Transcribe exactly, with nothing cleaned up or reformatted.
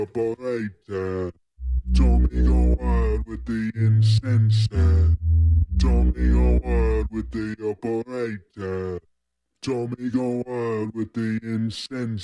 operator. Tommy go wild with the incense. Tommy go wild with the operator. Tommy go wild with the incense.